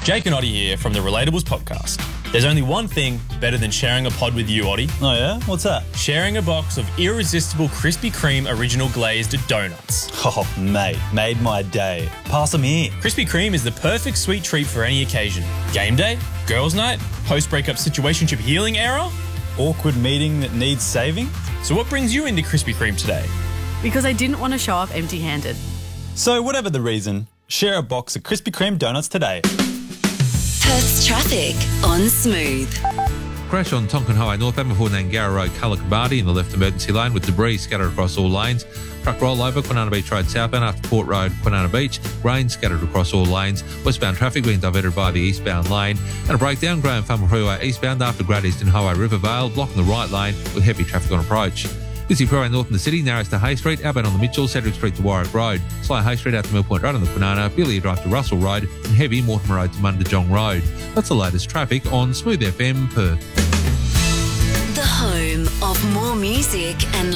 Jake and Oddie here from the Relatables podcast. There's only one thing better than sharing a pod with you, Oddie. Oh yeah? What's that? Sharing a box of irresistible Krispy Kreme original glazed donuts. Oh, mate, made my day. Pass them here. Krispy Kreme is the perfect sweet treat for any occasion. Game day, girls' night, post-breakup situationship healing era. Awkward meeting that needs saving? So what brings you into Krispy Kreme today? Because I didn't want to show up empty-handed. So whatever the reason, share a box of Krispy Kreme donuts today. Perth's traffic on Smooth. Crash on Tonkin Highway northbound before Nangara Road, Callacabadi in the left emergency lane with debris scattered across all lanes. Truck rollover, Kwinana Beach Road southbound after Port Road, Kwinana Beach. Grain scattered across all lanes. Westbound traffic being diverted via the eastbound lane. And a breakdown, Graham Farmer Freeway eastbound after Great Eastern Highway Rivervale, blocking the right lane with heavy traffic on approach. Busy freeway north in the city, narrows to Hay Street, outbound on the Mitchell, Cedric Street to Warwick Road. Slow Hay Street out to Mill Point Road on the Kwinana, Billy Drive to Russell Road, and heavy Mortimer Road to Mundajong Road. That's the latest traffic on Smooth FM Perth. The home of more music and